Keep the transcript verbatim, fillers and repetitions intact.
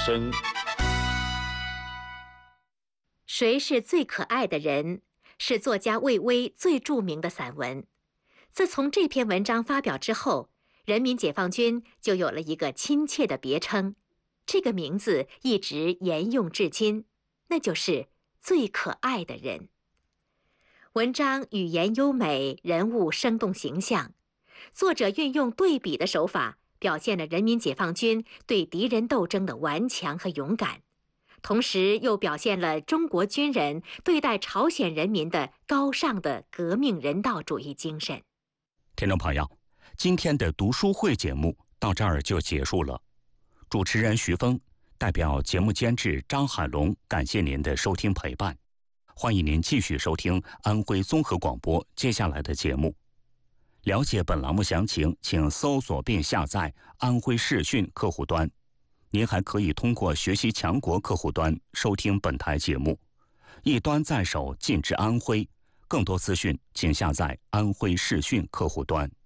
声。 谁是最可爱的人？是作家魏巍最著名的散文。自从这篇文章发表之后，人民解放军就有了一个亲切的别称，这个名字一直沿用至今，那就是最可爱的人。文章语言优美，人物生动形象，作者运用对比的手法，表现了人民解放军对敌人斗争的顽强和勇敢，同时又表现了中国军人对待朝鲜人民的高尚的革命人道主义精神。 听众朋友，今天的读书会节目到这儿就结束了。主持人徐峰代表节目监制张海龙，感谢您的收听陪伴。欢迎您继续收听安徽综合广播接下来的节目。了解本栏目详情，请搜索并下载安徽视讯客户端。您还可以通过学习强国客户端收听本台节目。一端在手，尽至安徽。更多资讯，请下载安徽视讯客户端。